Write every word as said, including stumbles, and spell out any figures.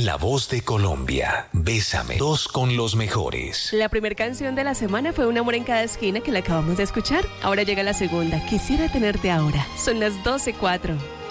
la voz de Colombia. Bésame, dos con los mejores. La primera canción de la semana fue Un amor en cada esquina, que la acabamos de escuchar. Ahora llega la segunda, Quisiera tenerte ahora. Son las doce cuatro.